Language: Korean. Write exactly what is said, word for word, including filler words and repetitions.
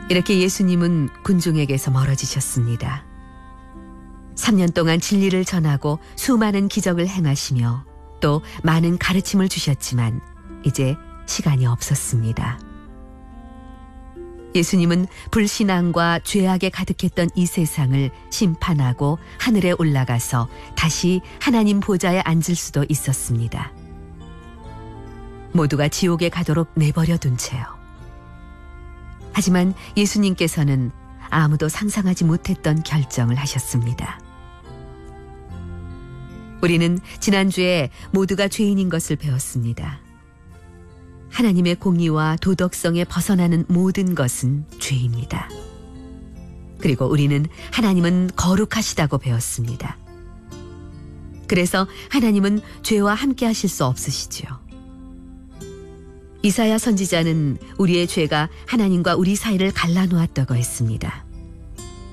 이렇게 예수님은 군중에게서 멀어지셨습니다. 삼 년 동안 진리를 전하고 수많은 기적을 행하시며 또 많은 가르침을 주셨지만 이제 시간이 없었습니다. 예수님은 불신앙과 죄악에 가득했던 이 세상을 심판하고 하늘에 올라가서 다시 하나님 보좌에 앉을 수도 있었습니다. 모두가 지옥에 가도록 내버려 둔 채요. 하지만 예수님께서는 아무도 상상하지 못했던 결정을 하셨습니다. 우리는 지난주에 모두가 죄인인 것을 배웠습니다. 하나님의 공의와 도덕성에 벗어나는 모든 것은 죄입니다. 그리고 우리는 하나님은 거룩하시다고 배웠습니다. 그래서 하나님은 죄와 함께 하실 수 없으시지요. 이사야 선지자는 우리의 죄가 하나님과 우리 사이를 갈라놓았다고 했습니다.